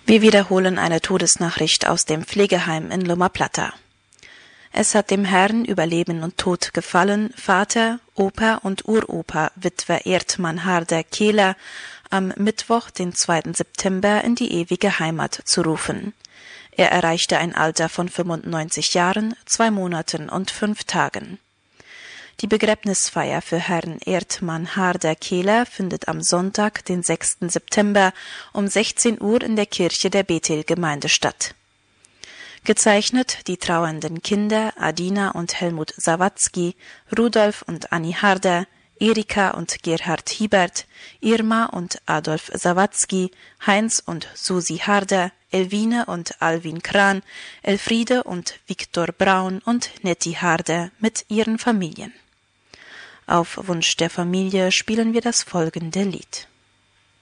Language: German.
Wir wiederholen eine Todesnachricht aus dem Pflegeheim in Loma Plata. Es hat dem Herrn über Leben und Tod gefallen, Vater, Opa und Uropa Witwer Erdmann Harder Kehler am Mittwoch, den 2. September, in die ewige Heimat zu rufen. Er erreichte ein Alter von 95 Jahren, 2 Monaten und 5 Tagen. Die Begräbnisfeier für Herrn Erdmann Harder Kehler findet am Sonntag, den 6. September um 16 Uhr in der Kirche der Bethel-Gemeinde statt. Gezeichnet die trauernden Kinder Adina und Helmut Sawatzki, Rudolf und Anni Harder, Erika und Gerhard Hiebert, Irma und Adolf Sawatzki, Heinz und Susi Harder, Elvine und Alwin Kran, Elfriede und Viktor Braun und Netti Harder mit ihren Familien. Auf Wunsch der Familie spielen wir das folgende Lied.